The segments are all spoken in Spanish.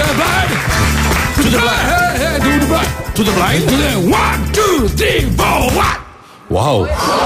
To the blind. Hey, to the blind. To the blind. To the 1, 2, 3, 4, 1. Wow.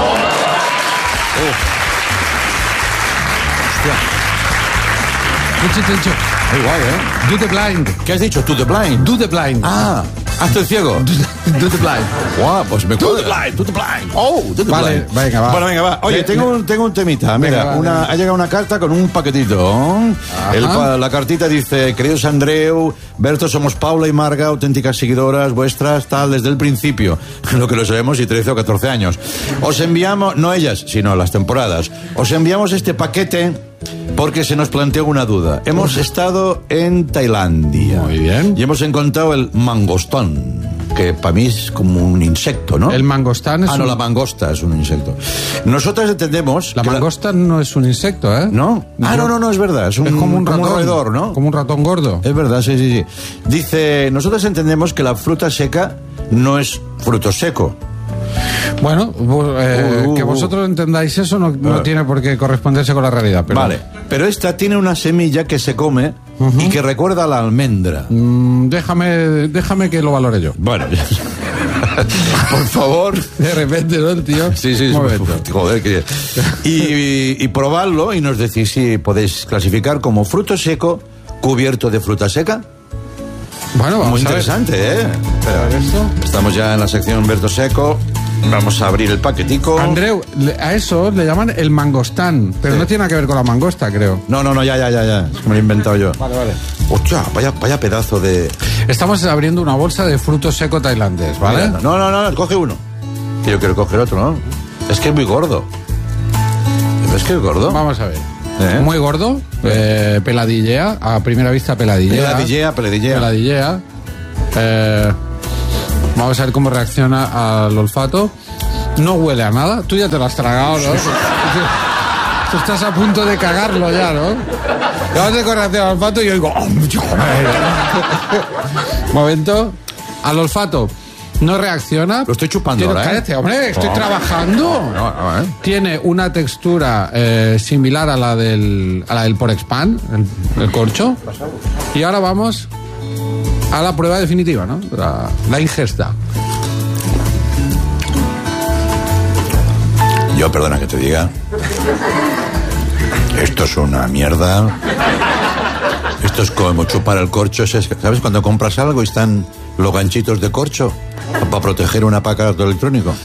Hostia. Muy guay, ¿eh? Do the blind. ¿Qué has dicho? To the blind. Do the blind. Ah, hazte el ciego. Do the blind. Guau, pues me Do cuadra. the blind. To the blind. Oh, to the Vale, blind. venga, va. Bueno, venga, va. Oye, tengo un temita. Mira, Venga, va, ha llegado una carta con un paquetito. La cartita dice: queridos Andreu, Berto, somos Paula y Marga, auténticas seguidoras vuestras, tal, desde el principio. Lo que lo sabemos, y 13 o 14 años. Os enviamos, no ellas, sino las temporadas, os enviamos este paquete porque se nos planteó una duda. Hemos estado en Tailandia. Muy bien. Y hemos encontrado el mangostón, que para mí es como un insecto, ¿no? El mangostán es no, la mangosta es un insecto. Nosotras entendemos... La que mangosta no es un insecto, ¿eh? ¿No? No, es verdad. Es como un ratón. roedor, ¿no? Como un ratón gordo. Es verdad, sí. Dice, nosotros entendemos que la fruta seca no es fruto seco. Bueno, que vosotros entendáis eso no tiene por qué corresponderse con la realidad. Pero... Vale, pero esta tiene una semilla que se come y que recuerda a la almendra. Déjame que lo valore yo. Bueno, por favor. De repente, ¿no, tío? Sí, Un momento. joder. Y probadlo y nos decís si podéis clasificar como fruto seco cubierto de fruta seca. Bueno, vamos muy a ver. interesante, ¿eh? A ver esto. Estamos ya en la sección Berto Seco. Vamos a abrir el paquetico. Andreu, a eso le llaman el mangostán, pero Sí. no tiene nada que ver con la mangosta, creo. No, ya. Es que me lo he inventado yo. Vale. Hostia, vaya pedazo de... Estamos abriendo una bolsa de fruto seco tailandés, ¿vale? No, coge uno. Que yo quiero coger otro, ¿no? Es que es muy gordo. ¿Ves que es gordo? Vamos a ver. ¿Eh? Muy gordo, peladillea, a primera vista peladillea. Peladillea. Vamos a ver cómo reacciona al olfato. No huele a nada. Tú ya te lo has tragado, ¿no? Tú estás a punto de cagarlo ya, ¿no? Vamos a reacción al olfato y yo digo... Momento. Al olfato. No reacciona. Lo estoy chupando ahora, ¿eh? Cállate, hombre, estoy trabajando. No, Tiene una textura similar a la del Porexpan, el corcho. Y ahora vamos a la prueba definitiva, ¿no? La ingesta. Yo, perdona que te diga, esto es una mierda. Esto es como chupar el corcho. ¿Sabes cuando compras algo y están los ganchitos de corcho para proteger un aparato electrónico?